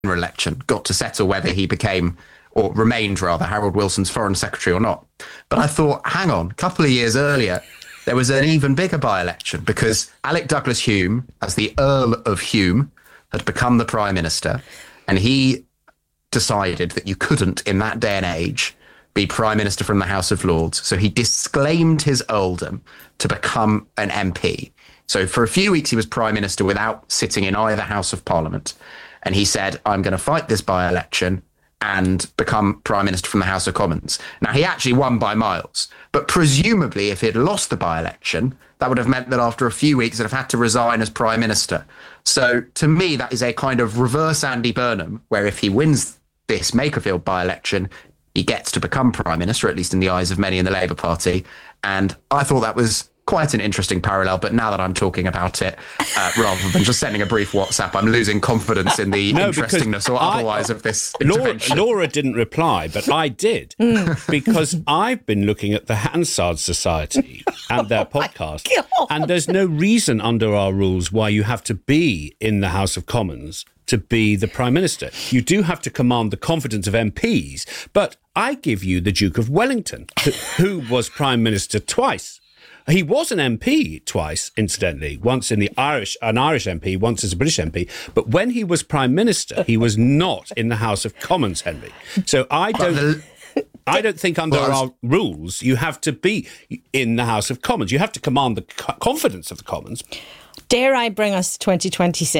election got to settle whether he became, or remained rather, Harold Wilson's Foreign Secretary or not. But I thought, hang on, a couple of years earlier, there was an even bigger by-election because Alec Douglas Hume, as the Earl of Hume, had become the Prime Minister, and he decided that you couldn't, in that day and age, be Prime Minister from the House of Lords. So he disclaimed his earldom to become an MP. So for a few weeks, he was Prime Minister without sitting in either House of Parliament. And he said, I'm going to fight this by-election and become Prime Minister from the House of Commons. Now, he actually won by miles, but presumably if he'd lost the by-election, that would have meant that after a few weeks, he'd have had to resign as Prime Minister. So to me, that is a kind of reverse Andy Burnham, where if he wins this Makerfield by-election, he gets to become Prime Minister, at least in the eyes of many in the Labour Party. And I thought that was quite an interesting parallel. But now that I'm talking about it, rather than just sending a brief WhatsApp, I'm losing confidence in the interestingness or otherwise of this intervention. Laura didn't reply, but I did, because I've been looking at the Hansard Society and their podcast, and there's no reason under our rules why you have to be in the House of Commons to be the Prime Minister. You do have to command the confidence of MPs, but I give you the Duke of Wellington, who was Prime Minister twice. He was an MP twice, incidentally, once in an Irish MP, once as a British MP. But when he was Prime Minister, he was not in the House of Commons, Henry. So I don't think under our rules you have to be in the House of Commons. You have to command the confidence of the Commons. Dare I bring us to 2026?